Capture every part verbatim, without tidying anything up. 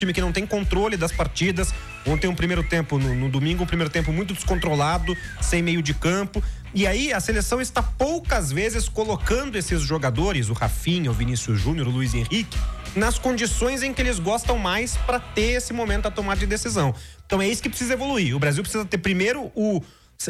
time que não tem controle das partidas. Ontem um primeiro tempo, no, no domingo, um primeiro tempo muito descontrolado, sem meio de campo. E aí a seleção está poucas vezes colocando esses jogadores, o Rafinha, o Vinícius Júnior, o Luiz Henrique, nas condições em que eles gostam mais para ter esse momento da tomada de decisão. Então é isso que precisa evoluir. O Brasil precisa ter primeiro o...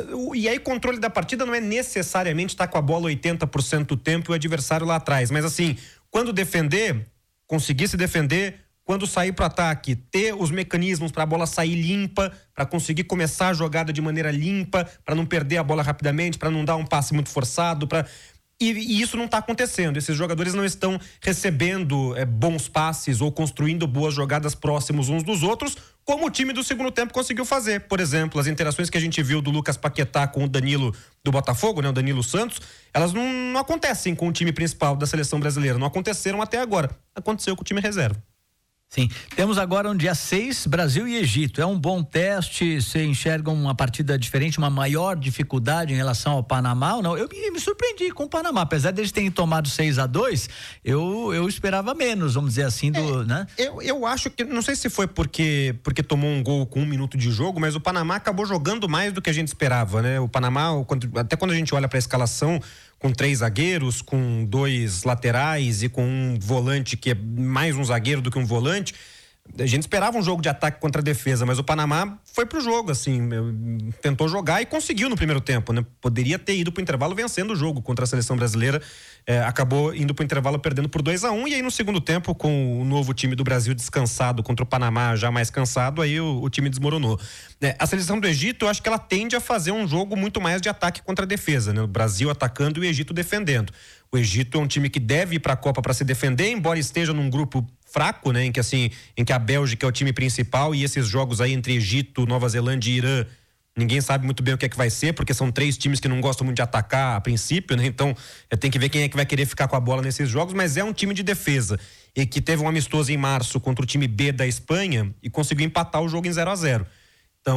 E aí controle da partida não é necessariamente estar com a bola oitenta por cento do tempo e o adversário lá atrás. Mas assim, quando defender, conseguir se defender, quando sair para o ataque, ter os mecanismos para a bola sair limpa, para conseguir começar a jogada de maneira limpa, para não perder a bola rapidamente, para não dar um passe muito forçado, para... E, e isso não está acontecendo. Esses jogadores não estão recebendo é, bons passes ou construindo boas jogadas próximos uns dos outros, como o time do segundo tempo conseguiu fazer. Por exemplo, as interações que a gente viu do Lucas Paquetá com o Danilo do Botafogo, né, o Danilo Santos, elas não, não acontecem com o time principal da seleção brasileira. Não aconteceram até agora. Aconteceu com o time reserva. Sim, temos agora um dia seis, Brasil e Egito. É um bom teste, você enxerga uma partida diferente, uma maior dificuldade em relação ao Panamá ou não? Eu me, me surpreendi com o Panamá, apesar deles terem tomado seis a dois, eu, eu esperava menos, vamos dizer assim, do, é, né? Eu, eu acho que, não sei se foi porque, porque tomou um gol com um minuto de jogo, mas o Panamá acabou jogando mais do que a gente esperava, né? O Panamá, quando, até quando a gente olha para a escalação, com três zagueiros, com dois laterais e com um volante que é mais um zagueiro do que um volante, a gente esperava um jogo de ataque contra a defesa, mas o Panamá foi pro jogo, assim, tentou jogar e conseguiu no primeiro tempo, né? Poderia ter ido pro intervalo vencendo o jogo contra a seleção brasileira, é, acabou indo pro intervalo perdendo por dois a um, e aí no segundo tempo, com o novo time do Brasil descansado contra o Panamá já mais cansado, aí o, o time desmoronou. É, a seleção do Egito, eu acho que ela tende a fazer um jogo muito mais de ataque contra a defesa, né? O Brasil atacando e o Egito defendendo. O Egito é um time que deve ir para a Copa para se defender, embora esteja num grupo fraco, né, em que assim, em que a Bélgica é o time principal e esses jogos aí entre Egito, Nova Zelândia e Irã, ninguém sabe muito bem o que é que vai ser, porque são três times que não gostam muito de atacar a princípio, né? Então, é, tem que ver quem é que vai querer ficar com a bola nesses jogos, mas é um time de defesa e que teve um amistoso em março contra o time B da Espanha e conseguiu empatar o jogo em zero a zero. Então,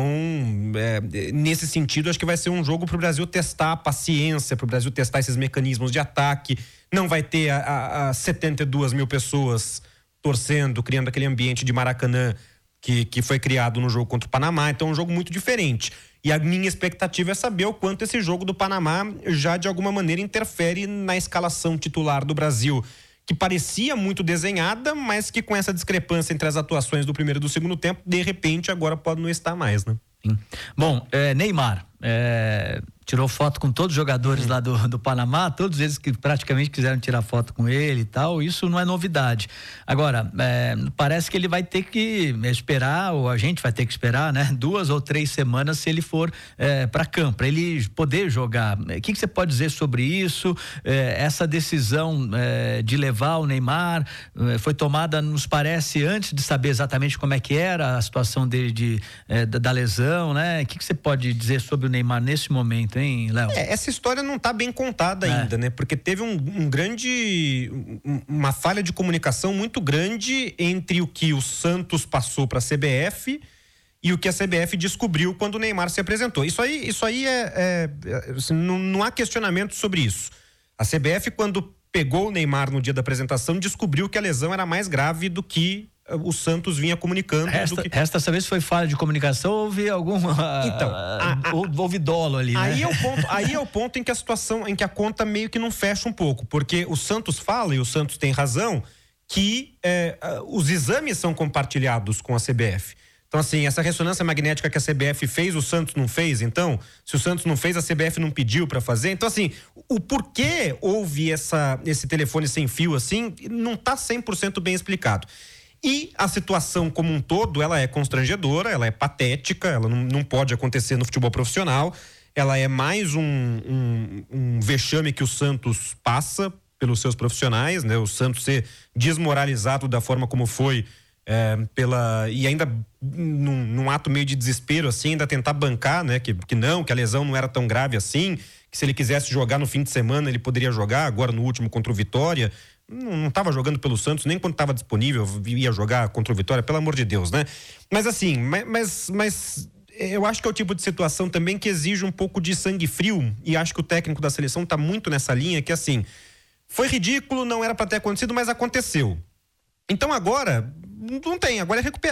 é, nesse sentido, acho que vai ser um jogo para o Brasil testar a paciência, para o Brasil testar esses mecanismos de ataque. Não vai ter a, a, a setenta e duas mil pessoas torcendo, criando aquele ambiente de Maracanã que, que foi criado no jogo contra o Panamá. Então é um jogo muito diferente. E a minha expectativa é saber o quanto esse jogo do Panamá já de alguma maneira interfere na escalação titular do Brasil, que parecia muito desenhada, mas que com essa discrepância entre as atuações do primeiro e do segundo tempo, de repente agora pode não estar mais, né? Sim. Bom, é, Neymar é, tirou foto com todos os jogadores uhum. lá do, do Panamá, todos eles que praticamente quiseram tirar foto com ele e tal, isso não é novidade. Agora, é, parece que ele vai ter que esperar, ou a gente vai ter que esperar, né, duas ou três semanas se ele for é, para campo, para ele poder jogar. O que, que você pode dizer sobre isso? É, essa decisão é, de levar o Neymar é, foi tomada, nos parece, antes de saber exatamente como é que era a situação dele de, é, da, da lesão, né? O que, que você pode dizer sobre o Neymar nesse momento, hein, Léo? É, essa história não está bem contada é. ainda, né? Porque teve um, um grande, uma falha de comunicação muito grande entre o que o Santos passou para a C B F e o que a C B F descobriu quando o Neymar se apresentou. Isso aí, isso aí é, é, é assim, não, não há questionamento sobre isso. A C B F, quando pegou o Neymar no dia da apresentação, descobriu que a lesão era mais grave do que o Santos vinha comunicando. Resta, do que... resta saber se foi falha de comunicação ou houve alguma. Então, a, a, houve dolo ali, aí né? é o ponto, aí é o ponto em que a situação, em que a conta meio que não fecha um pouco, porque o Santos fala, e o Santos tem razão, que é, os exames são compartilhados com a C B F. Então, assim, essa ressonância magnética que a C B F fez, o Santos não fez, então, se o Santos não fez, a C B F não pediu para fazer. Então, assim, o porquê houve essa, esse telefone sem fio, assim, não tá cem por cento bem explicado. E a situação como um todo, ela é constrangedora, ela é patética, ela não, não pode acontecer no futebol profissional, ela é mais um, um, um vexame que o Santos passa pelos seus profissionais, né? O Santos ser desmoralizado da forma como foi, é, pela, e ainda num, num ato meio de desespero, assim, ainda tentar bancar, né? Que, que não, que a lesão não era tão grave assim, que se ele quisesse jogar no fim de semana, ele poderia jogar, agora no último contra o Vitória. Não estava jogando pelo Santos, nem quando estava disponível ia jogar contra o Vitória, pelo amor de Deus, né? Mas assim, mas, mas eu acho que é o tipo de situação também que exige um pouco de sangue frio, e acho que o técnico da seleção está muito nessa linha, que assim, foi ridículo, não era para ter acontecido, mas aconteceu. Então agora, não tem, agora é recuperar.